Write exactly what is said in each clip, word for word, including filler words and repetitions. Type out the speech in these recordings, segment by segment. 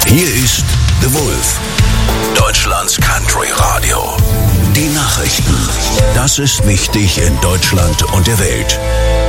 Hier ist The Wolf, Deutschlands Country Radio. Die Nachrichten. Das ist wichtig in Deutschland und der Welt.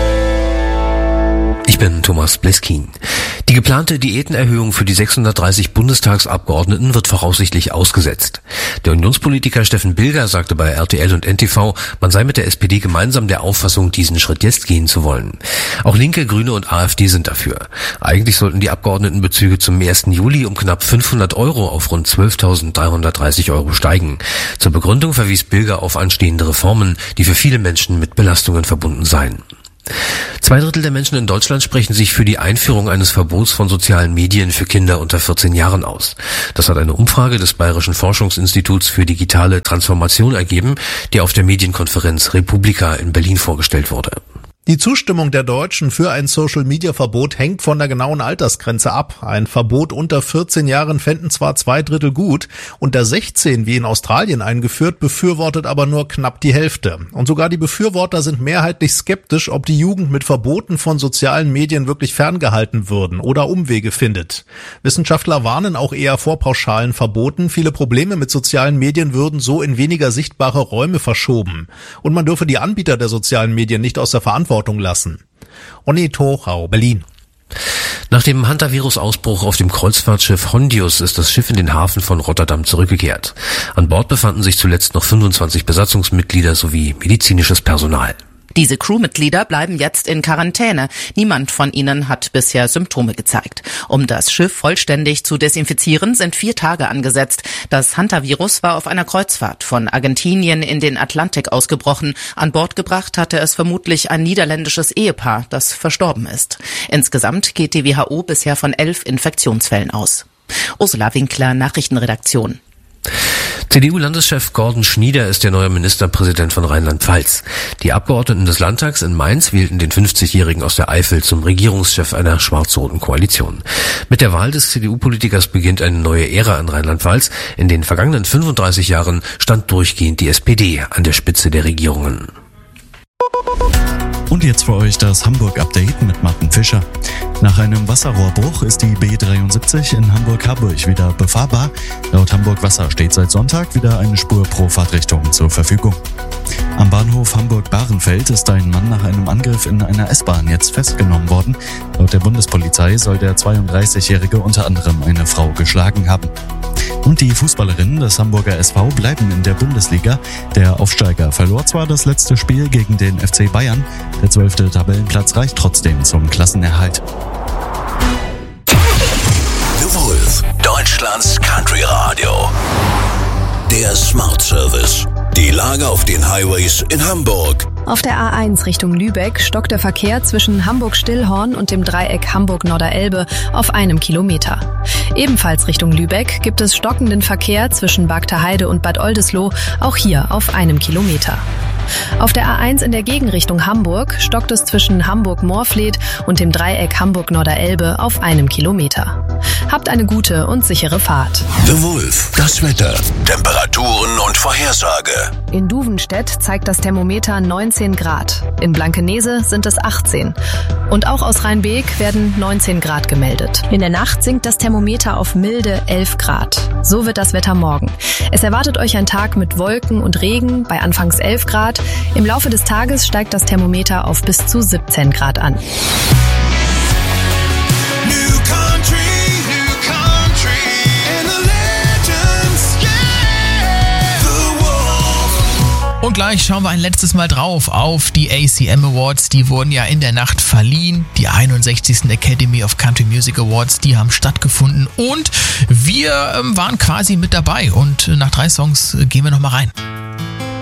Ich bin Thomas Bleskin. Die geplante Diätenerhöhung für die sechshundertdreißig Bundestagsabgeordneten wird voraussichtlich ausgesetzt. Der Unionspolitiker Steffen Bilger sagte bei R T L und N T V, man sei mit der S P D gemeinsam der Auffassung, diesen Schritt jetzt gehen zu wollen. Auch Linke, Grüne und AfD sind dafür. Eigentlich sollten die Abgeordnetenbezüge zum ersten Juli um knapp fünfhundert Euro auf rund zwölftausenddreihundertdreißig Euro steigen. Zur Begründung verwies Bilger auf anstehende Reformen, die für viele Menschen mit Belastungen verbunden seien. Zwei Drittel der Menschen in Deutschland sprechen sich für die Einführung eines Verbots von sozialen Medien für Kinder unter vierzehn Jahren aus. Das hat eine Umfrage des Bayerischen Forschungsinstituts für digitale Transformation ergeben, die auf der Medienkonferenz Republika in Berlin vorgestellt wurde. Die Zustimmung der Deutschen für ein Social-Media-Verbot hängt von der genauen Altersgrenze ab. Ein Verbot unter vierzehn Jahren fänden zwar zwei Drittel gut, unter sechzehn, wie in Australien eingeführt, befürwortet aber nur knapp die Hälfte. Und sogar die Befürworter sind mehrheitlich skeptisch, ob die Jugend mit Verboten von sozialen Medien wirklich ferngehalten würden oder Umwege findet. Wissenschaftler warnen auch eher vor pauschalen Verboten. Viele Probleme mit sozialen Medien würden so in weniger sichtbare Räume verschoben. Und man dürfe die Anbieter der sozialen Medien nicht aus der Verantwortung lassen. Onni Tochau, Berlin. Nach dem Hantavirus-Ausbruch auf dem Kreuzfahrtschiff Hondius ist das Schiff in den Hafen von Rotterdam zurückgekehrt. An Bord befanden sich zuletzt noch fünfundzwanzig Besatzungsmitglieder sowie medizinisches Personal. Diese Crewmitglieder bleiben jetzt in Quarantäne. Niemand von ihnen hat bisher Symptome gezeigt. Um das Schiff vollständig zu desinfizieren, sind vier Tage angesetzt. Das Hantavirus war auf einer Kreuzfahrt von Argentinien in den Atlantik ausgebrochen. An Bord gebracht hatte es vermutlich ein niederländisches Ehepaar, das verstorben ist. Insgesamt geht die W H O bisher von elf Infektionsfällen aus. Ursula Winkler, Nachrichtenredaktion. C D U-Landeschef Gordon Schnieder ist der neue Ministerpräsident von Rheinland-Pfalz. Die Abgeordneten des Landtags in Mainz wählten den fünfzigjährigen aus der Eifel zum Regierungschef einer schwarz-roten Koalition. Mit der Wahl des C D U-Politikers beginnt eine neue Ära in Rheinland-Pfalz. In den vergangenen fünfunddreißig Jahren stand durchgehend die S P D an der Spitze der Regierungen. Und jetzt für euch das Hamburg-Update mit Martin Fischer. Nach einem Wasserrohrbruch ist die B dreiundsiebzig in Hamburg-Harburg wieder befahrbar. Laut Hamburg Wasser steht seit Sonntag wieder eine Spur pro Fahrtrichtung zur Verfügung. Am Bahnhof Hamburg-Bahrenfeld ist ein Mann nach einem Angriff in einer S-Bahn jetzt festgenommen worden. Laut der Bundespolizei soll der zweiunddreißigjährige unter anderem eine Frau geschlagen haben. Und die Fußballerinnen des Hamburger S V bleiben in der Bundesliga. Der Aufsteiger verlor zwar das letzte Spiel gegen den F C Bayern, der zwölfte Tabellenplatz reicht trotzdem zum Klassenerhalt. The Wolf, Deutschlands Country Radio. Der Smart Service. Die Lage auf den Highways in Hamburg. Auf der A eins Richtung Lübeck stockt der Verkehr zwischen Hamburg-Stillhorn und dem Dreieck Hamburg-Norderelbe auf einem Kilometer. Ebenfalls Richtung Lübeck gibt es stockenden Verkehr zwischen Bagterheide und Bad Oldesloe, auch hier auf einem Kilometer. Auf der A eins in der Gegenrichtung Hamburg stockt es zwischen Hamburg-Moorfleet und dem Dreieck Hamburg-Norderelbe auf einem Kilometer. Habt eine gute und sichere Fahrt. The Wolf, das Wetter, Temperaturen und Vorhersage. In Duvenstedt zeigt das Thermometer neunzehn Grad. In Blankenese sind es achtzehn. Und auch aus Rheinbeek werden neunzehn Grad gemeldet. In der Nacht sinkt das Thermometer auf milde elf Grad. So wird das Wetter morgen. Es erwartet euch ein Tag mit Wolken und Regen bei anfangs elf Grad. Im Laufe des Tages steigt das Thermometer auf bis zu siebzehn Grad an. Und gleich schauen wir ein letztes Mal drauf auf die A C M Awards. Die wurden ja in der Nacht verliehen. Die einundsechzigsten Academy of Country Music Awards, die haben stattgefunden. Und wir ähm, waren quasi mit dabei. Und nach drei Songs äh, gehen wir nochmal rein.